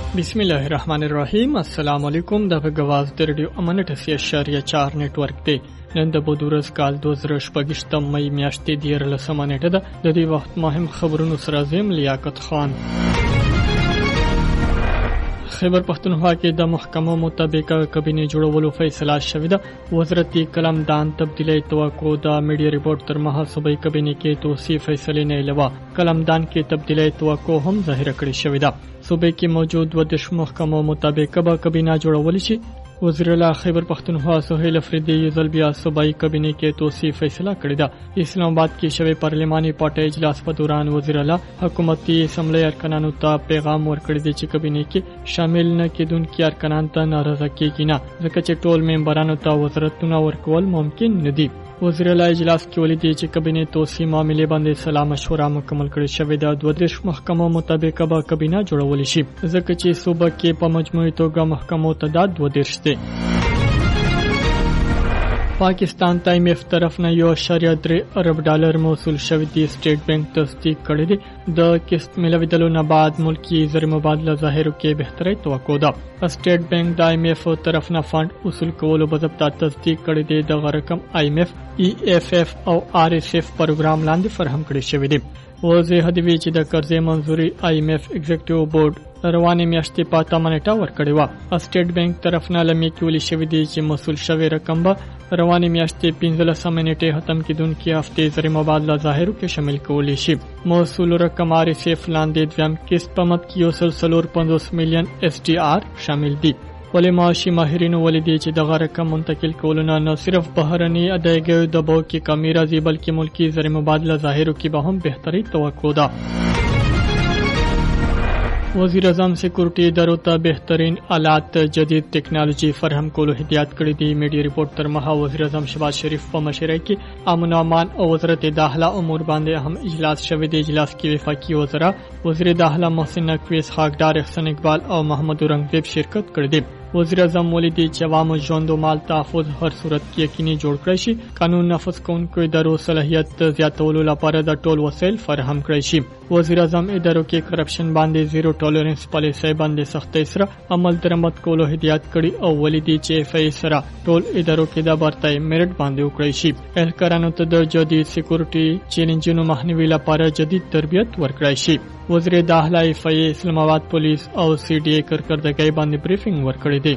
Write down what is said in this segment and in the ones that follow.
بسم الله الرحمن الرحیم. السلام علیکم. د غواز د رادیو امانت 8.4 نیټورک دی. نن د بودورز کال 2018 مې میاشتې د 14 نیټه ده. د دې وخت مهم خبرونو سره زم لیاقت خان. خیبر پختونخوا کې د محکمو مطابق کابینه جوړولو فیصله شوې ده. وزارت قلمدان تبدیلی توقع د میډیا ریپورت تر مها صوبایي کابینه کې توصیف فیصله نه علاوه قلمدان کې تبدیلی توقع هم ظاهر کړې شوې ده. صوبې کې موجود ودش محکمو مطابق به کابینه جوړول شي. وزیر اعلی خیبر پختونخوا سہیل افریدی یزل بیا صوبائی کابینه کې توصیف فیصله کړې ده. اسلام آباد کې شوی پارلیماني پارټي اجلاس په دوران وزیر اعلی حکومتي اسمبلی ارکانانو ته پیغام ورکړی دی چې کابینه کې شامل نه کېدونکي ارکانان ته ناراضه کېږي نه، ځکه چې ټول ممبرانو ته وزارتونه ورکول ممکن نه دي. وزیر اعلی اجلاس کې ولیدي چې کابینه توصیه معاملې باندې سلا مشوره مکمل کړې شوې ده. 22 محکمو مطابق به کابینه جوړول شي، ځکه چې صوبه کې په مجموعي توګه محکمو تعداد 22 دی. پاکستان ته IMF طرف نه $1.3 ارب موصول شوی دی. سټیټ بانک تصدیق کړی دی. د قسط ملویدلو نه بعد ملکی زر مبادله ظاهرو کې بهتري توقع ده. سټیټ بانک د IMF طرف نه فند وصول کولو بضابطه تصدیق کړی دی. د رقم IMF EFF او RSF پروګرام لاندې فراهم کړی شوی دی. واضح دی چې د قرضې منځوري IMF ایگزیکټیو بورډ روانه میاشتې په 8 نیټه ورکړی و. سټیټ بانک طرف نه لمې کې ولې شوی دی چې مسول شوی رقم به روانه میاشتې 15 نیټه ختم کیدونکې هفته زر مبادله ظاهرو کې شامل کولی شي. موصول رقم RSF لاندې دویم قسط په مت کې 150 میلیون SDR شامل دي. ولې معاشي ماهرینو ولیدي چې دغه رقم منتقل کولونه نه صرف بهرني ادایګیو د بو کې کمی راځي، بلکې ملکی زر مبادله ظاهرو کې به هم بهتري توقع ده. وزیر اعظم سکیورټي ادارو ته بهترین آلات جدید ټیکنالوژي فراهم کولو هدایت کړی دی. میډیا ریپورت تر مها وزیر اعظم شهباز شریف په مشرۍ کې امن او امان او وزارت داخله امور باندې هم اجلاس شوی دی. اجلاس کې وفاقي وزرا وزیر داخله محسن نقوی، خاکدار احسان اقبال او محمد اورنګزیب شرکت کړی دی. وزیر اعظم ولیدي چې عوامو ژوند او مال تحفظ هر صورت کې یقیني جوړ کړی شي. قانون نافذ کوونکو ادارو صلاحیت زیاتولو لپاره د ټول وسایل فراهم کړی شي. وزیر اعظم ادارو کې کرپشن باندې زیرو ټالرنس پالیسي باندې سختۍ سره عمل درآمد کولو هدایت کړي او ولیدي چې FI سره ټول ادارو کې د برتای میرټ باندې وکړي شي. اهلکارانو ته د جدید سکیورټي چیلنجونو مخنیوي لپاره جدید تربیت ورکړی شي. وزیر داخله FI اسلام آباد پولیس او CDA کارکردګۍ باندې بریفینګ ورکړی دی.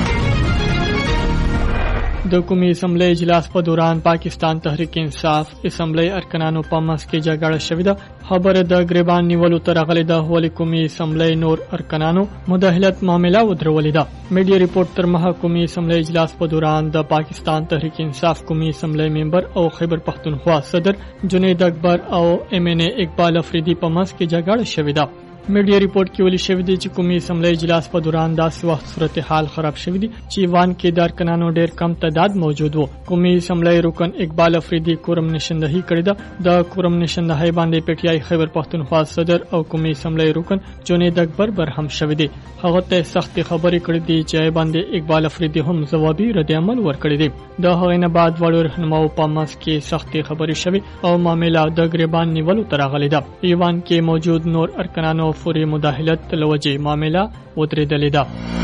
د قومي اسمبلی اجلاس په دوران پاکستان تحریک انصاف اسمبلی ارکانانو په منځ کې جګړه شوې ده. خبره د گریبان نیولو ته راغلې ده، ولې قومي اسمبلی نور ارکانانو مداخلت معامله ودرولې ده. میډیا ریپورت تر مها قومي اسمبلی اجلاس په دوران د پاکستان تحریک انصاف قومي اسمبلی ممبر او خیبر پختونخوا صدر جنید اکبر او MNA اقبال افریدی په منځ کې جګړه شوې ده. میډیا ریپورت کې ویل شوی دی چې قومي اسمبلی اجلاس په دوران داسې وخت صورتحال خراب شوی دی چې ایوان کې د ارکانانو ډېر کم تعداد موجود وو. قومي اسمبلی رکن اقبال افریدی کورم نشاندهي کړې ده. د کورم نشاندهي باندې PTI خیبر پختونخوا صدر او قومي اسمبلی رکن جنید اکبر برهم شوی دی. هغه ته سخت خبرې کړې دي چې باندې اقبال افریدی هم ځوابي رد عمل ورکړی دی. د هغې نه بعد وړو رهنماو په منځ کې سخت خبرې شوي او معامله د گریبان نیولو ته راغلې ده. ایوان کې موجود نور ارکانانو فوري مداخلت لوجې معامله ودرېدلې ده.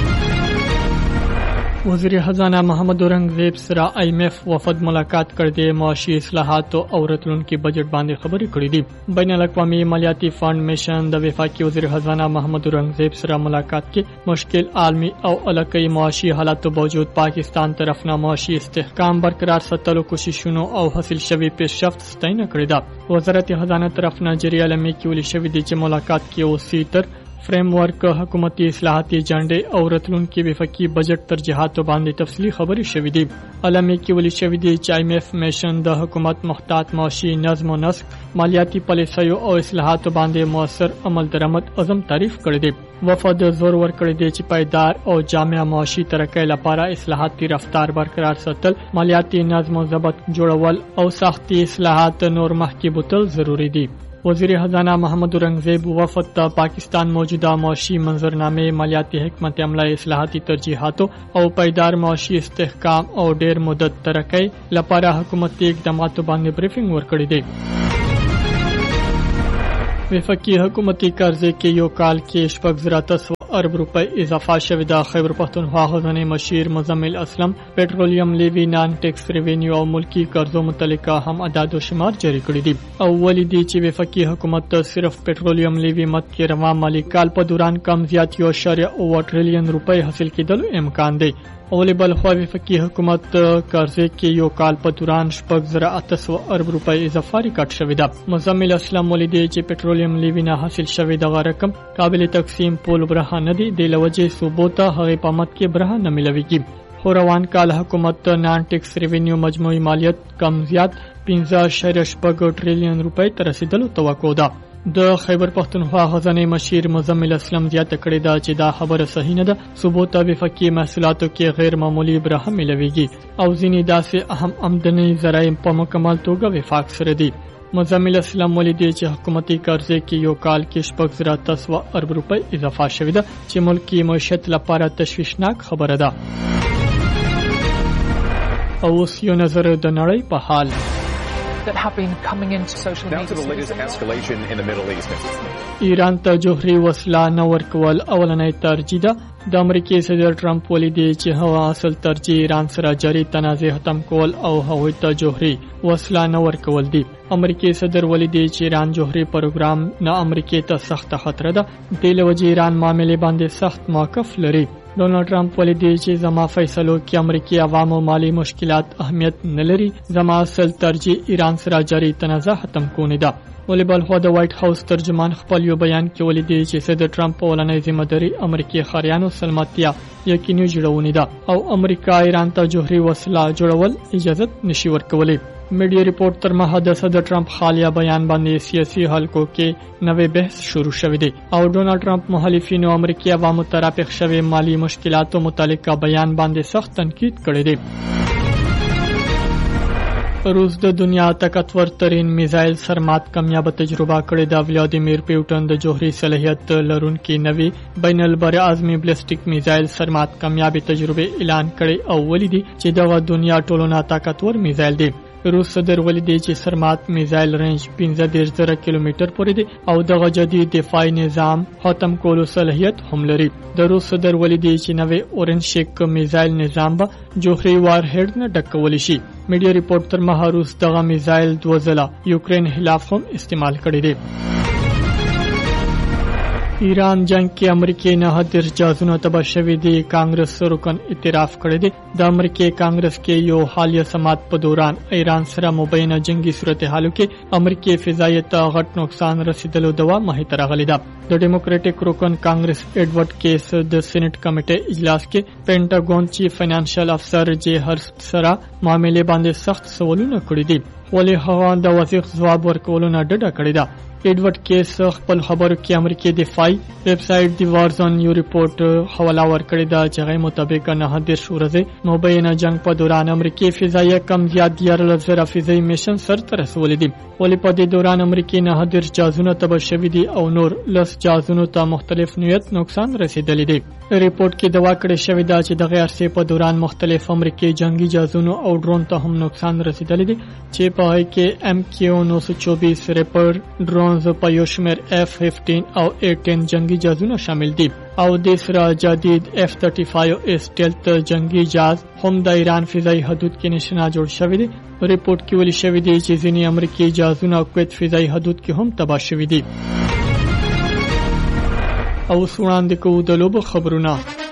وزیر خزانه محمد اورنګزیب سره IMF وفد ملاقات کړی. معاشي اصلاحات او راتلونکي بجټ باندې خبرې کړې دي. بین الاقوامي مالیاتي فند میشن د وفاقي وزیر خزانه محمد اورنګزیب سره ملاقات کې مشکل عالمي او علاقائی معاشي حالاتو باوجود پاکستان طرف نه معاشي استحکام برقرار ساتلو کوششونو او حاصل شوی پیشرفت ستاینه کړې ده. وزارت خزانه طرف نه جری عالمي کې ولې شوی دی چې ملاقات کې اوسې تر فریم ورک حکومتي اصلاحاتي جنډې او راتلونکي وفاقي بجټ ترجیحاتو باندې تفصیلي خبرې شوې دي. علامه کې ولې شوې دي چې IMF میشن د حکومت محتاط معاشي نظم و نسق، مالیاتي پالیسیو او اصلاحاتو باندې موثر عمل درآمد عزم تعریف کړی دی. وفد زور ورکړی دی چې پایدار او جامع معاشي ترقۍ لپاره اصلاحاتي رفتار برقرار ساتل، مالیاتي نظم و ضبط جوړول او سختي اصلاحات نور مخکې بوتل ضروری دي. وزیر خزانه محمد اورنګزیب وفد ته پاکستان موجوده معاشي منظرنامه، مالیاتي حکمت عمله، اصلاحاتي ترجیحاتو او پایدار معاشي استحکام او ډیر مدت ترقۍ لپاره حکومتي اقداماتو باندې بریفینګ ورکړی دی. وفاقي حکومتي قرضې کې یو کال کې 4,800 ارب روپۍ اضافه شوې ده. خیبر پښتونخوا غزنی مشیر مزمل اسلم پټرولیم لیوی نان ټیکس ریوینیو او ملکی قرضو متعلقه هم اعداد و شمار جاری کړي دي. او ولې دي چې وفاقي حکومت صرف پټرولیم لیوی مت کې روان مالی کال په دوران کم زیات 1.9 ټریلیون روپۍ حاصل کېدلو امکان دی. اولی بلخوا وفاقي حکومت قرضې کې یو کال په دوران 6,800 ارب روپۍ اضافه ریکارډ شوې ده. مزمل اسلام ولیدي چې پټرولیم لیوی نه حاصل شوې دغه رقم قابل تقسیم پول برخه نه دی. د لوجې صوبو ته هغې په مت کې برخه نه ملويږي. خو روان کال حکومت نان ټیکس ریوینیو مجموعي مالیت کم زیات 15.6 ټریلیون روپۍ ته رسیدلو توقع ده. د خیبر پښتونخوا غزنی مشیر مزمل اسلم زیاته کړې ده چې دا خبره صحیح نه ده. صوبو ته وفاقي محصولاتو کې غیر معمولی برخه ملويږي او ځینې داسې اهم آمدنی ذرایع په مکمل توګه وفاق سره دي. مزمل اسلام ولیدي چې حکومتي قرضې کې یو کال کې 6,800 ارب روپۍ اضافه شوې ده چې ملکی معیشت لپاره تشویشناک خبره ده. او اوس یو نظر د نړۍ په حال. That have been coming into social media. Down to the latest escalation in the Middle East. ایران ته جوهري وسله نه ورکول اولنۍ ترجیح ده. د امریکای صدر ټرمپ ولیدي چې هوا اصل ترجیح ایران سره جاري تنازع ختم کول او هغوی ته جوهري وسله نه ورکول دي. امریکای صدر ولیدي چې ایران جوهري پروګرام نه امریکای ته سخت خطر ده. د لوجې ایران معاملې باندې سخت موقف لري. ډونالد ټرمپ ولیدي چې زما فیصلو کې امریکای عوامو مالی مشکلات اهمیت نه لري. زما اصل ترجیح ایران سره جاري تنازع ختم کول ده. ولی بلخوا د وایټ هاوس ترجمان خپل یو بیان کې ولیدي چې صدر ټرمپ ولنۍ ذمہداري امریکای خاریانو سلامتیا یقیني جوړونې ده او امریکا ایران ته جوهري وسله جوړول اجازه نشي ورکولی. میډیا ریپورت تر مهه د صدر ټرمپ حالیه بیان باندې سیاسي حلقو کې نوې بحث شروع شوی دی او ډونالد ټرمپ مخالفینو امریکای عوامو ته راپېښ شوی مالی مشکلاتو متعلقه بیان باندې سخت تنقید کړی دی. روس د دنیا طاقتور ترین میزایل سرمات کامیاب تجربه کړې ده. ولادیمیر پیوټن د جوهري صلاحیت لرونکي نوي بین البراعظمي بلسټیک میزایل سرمات کامیاب تجربه اعلان کړي او ولیدي چې دغه دنیا ټولونه طاقتور میزایل دی. روس صدر ولیدي چې سرمات میزایل رینج 15,000 کیلومتر پورې دی او دغه جدید دفاعي نظام ختم کولو صلاحیت هم لري. د روس صدر ولیدي چې نوې اورنج شیک میزایل نظام به جوهري وارهډ نه ډکول شي. میډیا ریپورت تر مهه روس دغه میزایل 2 ځله یوکرين خلاف هم استعمال کړی دی. ایران جنگ کې امریکای نه حاضر جهازونه تباه شوي دي. کانګرس رکن اعتراف کړی دی. د امریکای کانګرس کې یو حالیه سماعت په دوران ایران سره مبینه جنگي صورتحالو کې امریکای فضایي ته غټ نقصان رسیدلو دوا مخې ته راغلی ده. د ډیموکراټک رکن کانګرس ایډورډ کیس د سېنات کمیټې اجلاس کې پینټاګون چیف فینانشل افسر جې هرست سره معاملې باندې سخت سوالونه کړي دي ولی هغه د واضح ځواب ورکولو نه ډډه کړې ده. ایډورډ کیس خپل خبرو کې امریکای دفاعي ویب سټ دی وارزون یو ریپورت حواله ورکړې ده چې غي مطابق نه حاضر شورزه مبینه جنگ په دوران امریکای فضایي کم زیات 11,000 فضایي میشن سره رسولې دي ولی په دې دوران امریکای نه حاضر جهازونه تباه شوي دي او نور لس جهازونو ته مختلف نوعیت نقصان رسیدلی دی. ریپورت کې دوا کړې شوې ده چې دغه عرصې په دوران مختلف امریکای جنگي جهازونو او ډرون ته هم نقصان رسیدلی دی چې په هغه کې MQ-924 ریپر ډرون په یو شمېر F-15 او A-10 جنگي جهازونه شامل دي او د سره جدید F-35 اسټیلت جنگي جهاز هم د ایران فضایي حدود کې نشانه جوړ شوی دی. ریپورت کې ویل شوی دی چې ځینې امریکایي جهازونه کویت فضایي حدود کې هم تباه شوي دي. او وړاندې کوو د لوبو خبرونه.